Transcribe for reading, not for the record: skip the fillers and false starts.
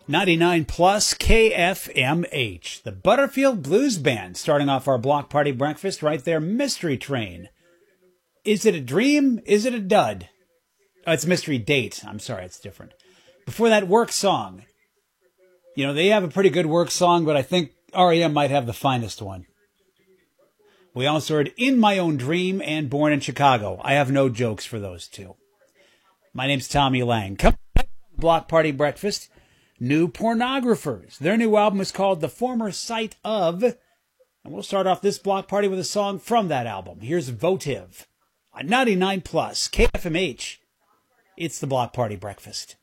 99 plus KFMH, the Butterfield Blues Band, starting off our block party breakfast right there, Mystery Train. Is it a dream? Is it a dud? Oh, it's Mystery Date. I'm sorry, it's different. Before that, Work Song. You know, they have a pretty good work song, but I think R.E.M. might have the finest one. We also heard In My Own Dream and Born in Chicago. I have no jokes for those two. My name's Tommy Lang. Come on, block party breakfast. New Pornographers. Their new album is called The Former Sight Of. And we'll start off this block party with a song from that album. Here's Votive on 99 plus KFMH. It's the block party breakfast.